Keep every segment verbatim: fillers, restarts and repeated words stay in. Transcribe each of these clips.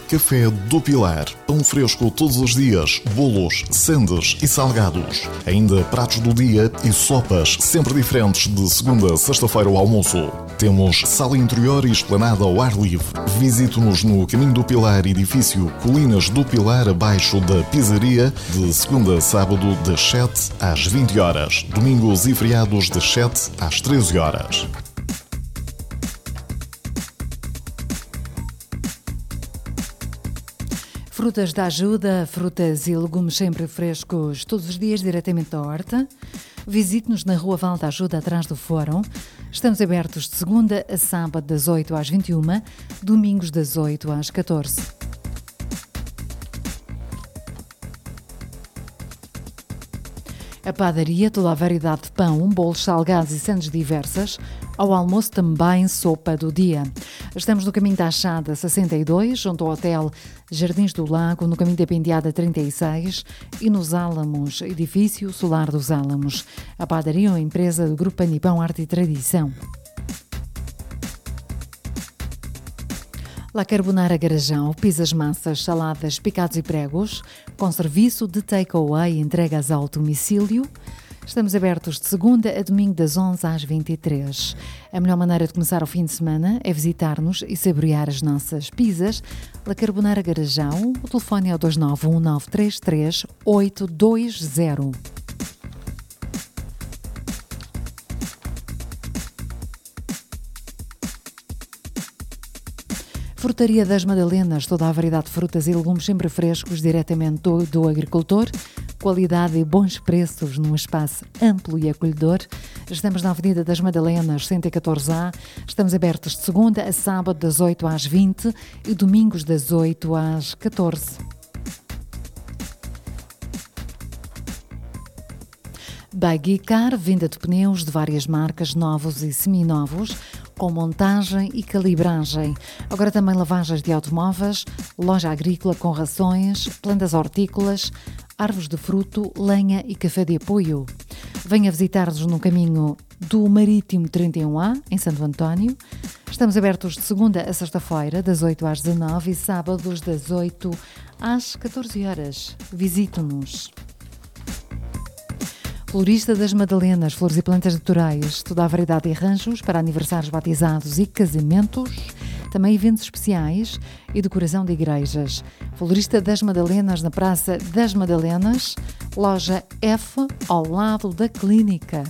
Café do Pilar. Pão fresco todos os dias, bolos, sandes e salgados. Ainda pratos do dia e sopas sempre diferentes de segunda a sexta-feira ao almoço. Temos sala interior e esplanada ao ar livre. Visite-nos no Caminho do Pilar, edifício Colinas do Pilar, abaixo da pizzaria, de segunda a sábado das sete às vinte horas. Domingos e feriados das sete às treze horas. Frutas da Ajuda, frutas e legumes sempre frescos todos os dias diretamente da horta. Visite-nos na Rua Val da Ajuda, atrás do Fórum. Estamos abertos de segunda a sábado das oito às vinte e uma, domingos das oito às catorze. A padaria, toda a variedade de pão, bolos salgados e sandes diversas. Ao almoço também sopa do dia. Estamos no Caminho da Achada sessenta e dois, junto ao Hotel Jardins do Lago, no Caminho da Penteada trinta e seis e nos Álamos, edifício Solar dos Álamos. A padaria é uma empresa do Grupo Pão e Pão, Arte e Tradição. La Carbonara Garajão, pizzas, massas, saladas, picados e pregos, com serviço de take-away e entregas ao domicílio. Estamos abertos de segunda a domingo das onze às vinte e três. A melhor maneira de começar o fim de semana é visitar-nos e saborear as nossas pizzas. La Carbonara Garajão, o telefone é o dois nove um nove três três oito dois zero. Frutaria das Madalenas, toda a variedade de frutas e legumes sempre frescos, diretamente do, do agricultor. Qualidade e bons preços num espaço amplo e acolhedor. Estamos na Avenida das Madalenas, cento e catorze A. Estamos abertos de segunda a sábado das oito às vinte e domingos das oito às catorze. Baggy Car, venda de pneus de várias marcas, novos e seminovos, com montagem e calibragem. Agora também lavagens de automóveis, loja agrícola com rações, plantas hortícolas, árvores de fruto, lenha e café de apoio. Venha visitar-nos no caminho do Marítimo trinta e um A, em Santo António. Estamos abertos de segunda a sexta-feira, das oito às dezanove e sábados das oito às catorze horas. Visite-nos. Florista das Madalenas, flores e plantas naturais, toda a variedade de arranjos para aniversários, batizados e casamentos, também eventos especiais e decoração de igrejas. Florista das Madalenas, na Praça das Madalenas, loja F, ao lado da clínica.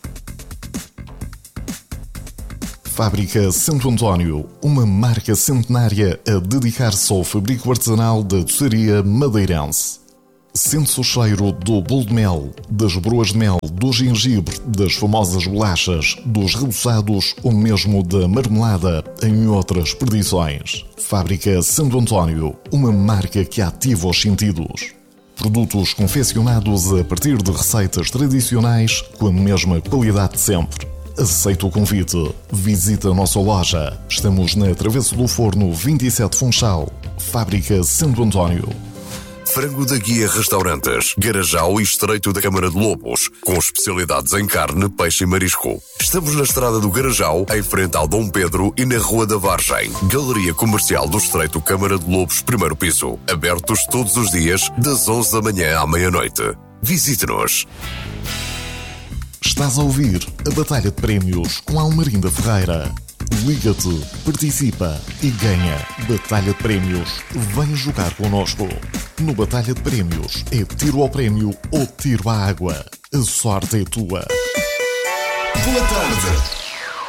Fábrica Santo António, uma marca centenária a dedicar-se ao fabrico artesanal da doçaria madeirense. Sente-se o cheiro do bolo de mel, das broas de mel, do gengibre, das famosas bolachas, dos reboçados ou mesmo da marmelada, em outras perdições. Fábrica Santo António, uma marca que ativa os sentidos. Produtos confeccionados a partir de receitas tradicionais com a mesma qualidade de sempre. Aceita o convite. Visita a nossa loja. Estamos na Travessa do Forno vinte e sete Funchal. Fábrica Santo António. Frango da Guia Restaurantes, Garajão e Estreito da Câmara de Lobos, com especialidades em carne, peixe e marisco. Estamos na estrada do Garajão, em frente ao Dom Pedro e na Rua da Vargem. Galeria Comercial do Estreito Câmara de Lobos, primeiro piso. Abertos todos os dias, das onze da manhã à meia-noite. Visite-nos. Estás a ouvir a Batalha de Prémios com Almarinda Ferreira. Liga-te, participa e ganha. Batalha de Prémios. Vem jogar connosco. No Batalha de Prémios é tiro ao prémio ou tiro à água. A sorte é tua. Boa tarde.